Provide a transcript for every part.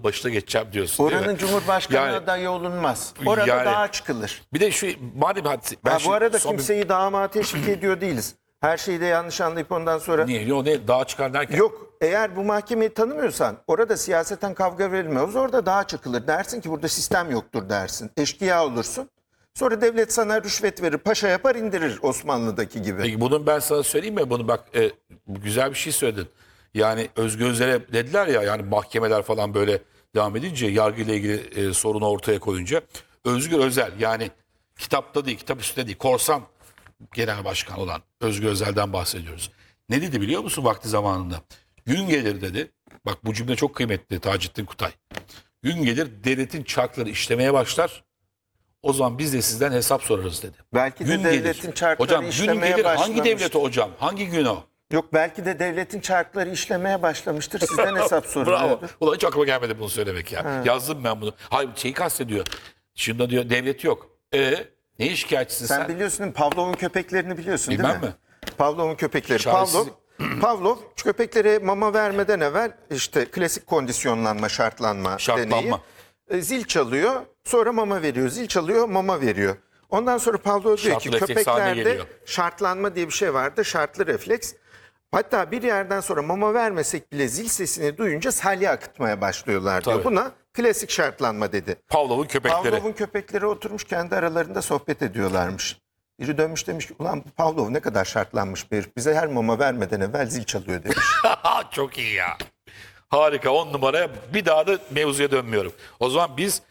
alıp başına geçeceğim diyorsun, değil Oranın mi? Cumhurbaşkanı Yani- adayı olunmaz. Orada Yani- dağa çıkılır. Bir de şu madem hadi ben Ha, bu şimdi arada son bir- kimseyi dağa teşvik ediyor değiliz. Her şeyi de yanlış anlayıp ondan sonra... Niye? O ne? Dağa çıkar derken? Yok, eğer bu mahkemeyi tanımıyorsan orada siyaseten kavga verilmez. Orada dağa çıkılır. Dersin ki burada sistem yoktur dersin. Eşkıya olursun. Sonra devlet sana rüşvet verir, paşa yapar indirir Osmanlı'daki gibi. Peki bunun ben sana söyleyeyim mi? Bunu bak güzel bir şey söyledin. Yani Özgür Özel'e dediler ya, yani mahkemeler falan böyle devam edince, yargıyla ilgili sorunu ortaya koyunca, Özgür Özel, yani kitapta değil, kitap üstünde değil, korsan genel başkan olan Özgür Özel'den bahsediyoruz. Ne dedi biliyor musun vakti zamanında? Gün gelir dedi. Bak bu cümle çok kıymetli Taceddin Kutay. Gün gelir devletin çarkları işlemeye başlar. O zaman biz de sizden hesap sorarız dedi. Belki de Gün devletin gelir. çarkları Hocam gün işlemeye gelir, hangi başlamıştır. devlet o hocam? Hangi gün o? Yok, belki de devletin çarkları işlemeye başlamıştır. Sizden hesap Bravo. soruluyordur. Ulan hiç aklıma gelmedi bunu söylemek ya. Yazdım ben bunu. Hayır, şeyi kastediyor. Şimdi diyor devlet yok. Neye şikayetçisin sen? Sen biliyorsun değil mi? Pavlov'un köpeklerini biliyorsun Bilmem değil mi? mi? Pavlov'un köpekleri. Çaresiz- Pavlov köpeklere mama vermeden evvel işte klasik kondisyonlanma, şartlanma Şartlanma. deneyi. Zil çalıyor, sonra mama veriyor. Zil çalıyor, mama veriyor. Ondan sonra Pavlov diyor Şartlı ki refleks haline köpeklerde geliyor. şartlanma diye bir şey vardı. Şartlı refleks. Hatta bir yerden sonra mama vermesek bile zil sesini duyunca salya akıtmaya başlıyorlar diyor. Tabii. Buna klasik şartlanma dedi. Pavlov'un köpekleri. Pavlov'un köpekleri oturmuş kendi aralarında sohbet ediyorlarmış. Biri dönmüş demiş ki ulan bu Pavlov ne kadar şartlanmış bir herif. Bize her mama vermeden evvel zil çalıyor demiş. Çok iyi ya. Harika, 10 numaraya, bir daha da mevzuya dönmüyorum. O zaman biz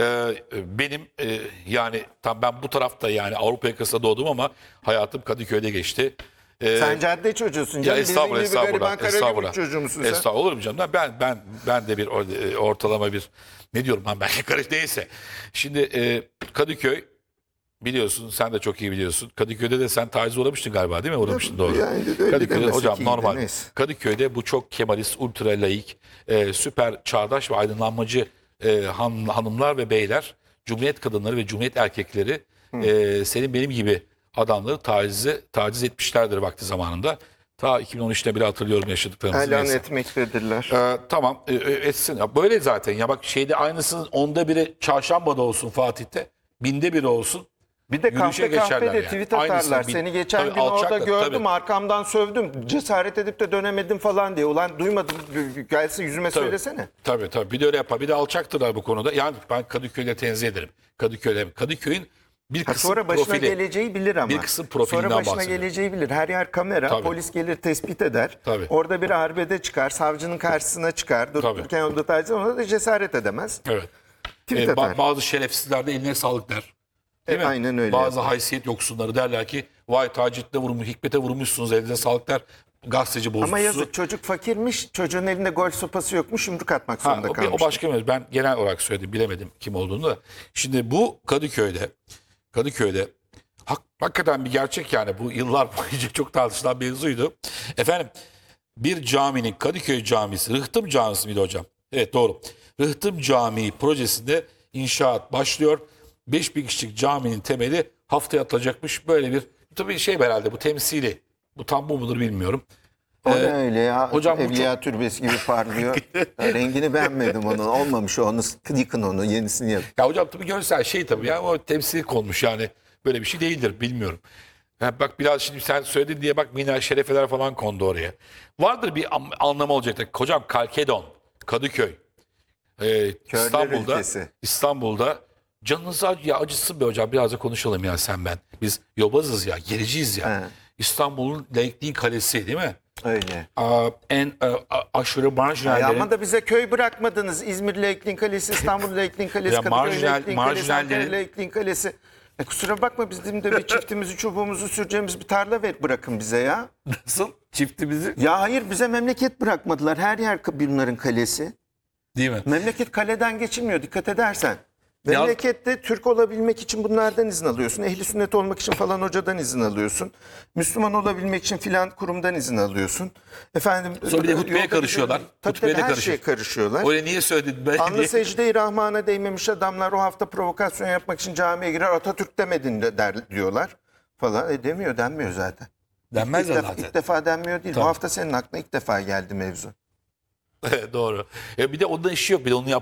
benim yani tam ben bu tarafta, yani Avrupa yakasında doğdum ama hayatım Kadıköy'de geçti. Sen cadde çocuğusun Ya canım. estağfurullah, Bizim gibi gariban estağfurullah, Karagümrük estağfurullah. çocuğu musun sen? Estağfurullah, olur mu canım? Ben de bir ortalama bir, ne diyorum ben karış neyse. Şimdi Kadıköy, biliyorsun, sen de çok iyi biliyorsun. Kadıköy'de de sen tacize uğramıştın galiba, değil mi? Uğramıştın, doğru. Yani öyle Kadıköy'de demesek hocam iyiydi, normal. neyse. Kadıköy'de bu çok Kemalist, ultra laik, süper çağdaş ve aydınlanmacı hanımlar ve beyler, Cumhuriyet kadınları ve Cumhuriyet erkekleri senin benim gibi adamları taciz etmişlerdir vakti zamanında. Ta 2013'te bile hatırlıyorum yaşadıklarımızı. Elan Neyse. etmektedirler. Tamam, etsin. Ya böyle zaten ya, bak şeyde aynısının 10'da 1'i çarşambada olsun Fatih'te, 1000'de 1 olsun. Bir de Yürüyüşe kahpe geçerler de yani. tweet Aynısını atarlar. bil- Seni geçen Tabii, gün orada alçaklar, gördüm, tabii. arkamdan sövdüm. Cesaret edip de dönemedim falan diye. Ulan duymadım, gelse yüzüme söylesene. Tabii. Bir de öyle yapar. Bir de alçaktırlar bu konuda. Yani ben Kadıköy'de tenzih ederim. Kadıköy'ün bir Ha, kısım sonra başına profili. geleceği bilir ama. Bir kısım profilinden Sonra başına bahsediyorum. geleceği bilir. Her yer kamera. Tabii. Polis gelir tespit eder. Tabii. Orada bir arbede çıkar. Savcının karşısına çıkar. Dururken o taciz, ona da cesaret edemez. Evet. Tweet atar. Bazı şerefsizler de eline sağlık der. Değil mi? Aynen öyle. Bazı haysiyet yoksunları derler ki vay Taceddin'e vurmuş, Hikmet'e vurmuşsunuz, elinize sağlık der. Gazeteci bozuntusu. Ama yazık, çocuk fakirmiş. Çocuğun elinde golf sopası yokmuş. Yumruk atmak zorunda kalmış. O başka mevzu. Ben genel olarak söyledim. Bilemedim kim olduğunu da. Şimdi bu Kadıköy'de hakikaten bir gerçek yani. Bu yıllar boyunca çok tartışılan mevzuydu. Efendim, bir caminin, Kadıköy Camisi, Rıhtım Camisi miydi hocam? Evet, doğru. Rıhtım Camii projesinde inşaat başlıyor. 5000 kişilik caminin temeli haftaya atılacakmış. Böyle bir, tabii şey herhalde bu temsili. Bu tam bu mudur bilmiyorum. O ne öyle ya? hocam bu Evliya türbesi gibi parlıyor. Rengini beğenmedim onun. Olmamış o. Onu yıkın onu. Yenisini yap. Ya hocam tabii görsel şey tabii ya, o temsil konmuş yani, böyle bir şey değildir, bilmiyorum. Ha, bak biraz şimdi sen söyledin diye bak minel şerefeler falan kondu oraya. Vardır bir anlamı olacaktır. Hocam Kalkedon, Kadıköy, ülkesi. İstanbul'da canınız acısın be hocam, biraz da konuşalım ya sen ben. Biz yobazız ya, gericiyiz ya. He. İstanbul'un laikliğin kalesi değil mi? Öyle. En aşırı Ay, marjinallerin. ama da bize köy bırakmadınız. İzmir Laikliğin Kalesi, İstanbul Laikliğin Kalesi, Ya Kadıköy Laikliğin Kalesi, marjinallerin- Ankara Laikliğin Kalesi. Kusura bakma, bizim de bir çiftimizi, çubuğumuzu süreceğimiz bir tarla bırakın bize ya. Nasıl? Çiftimizi. Ya hayır, bize memleket bırakmadılar. Her yer bunların kalesi. Değil mi? Memleket kaleden geçilmiyor, dikkat edersen. Ya- Memlekette Türk olabilmek için bunlardan izin alıyorsun. Ehli sünnet olmak için falan hocadan izin alıyorsun. Müslüman olabilmek için filan kurumdan izin alıyorsun. Efendim, Sonra bir de hutbeye yolda karışıyorlar. gidiyor. Tabii Hutbeye de her karışıyor. şeye karışıyorlar. Öyle niye söyledin? Ben Anlı secde-i Rahman'a değmemiş adamlar o hafta provokasyon yapmak için camiye girer. Atatürk demedin de diyorlar falan. Denmiyor zaten. denmez ya İlk zaten. defa denmiyor değil. Tabii. Bu hafta senin aklına ilk defa geldi mevzu. Doğru. Bir de onun işi yok. Bir de onu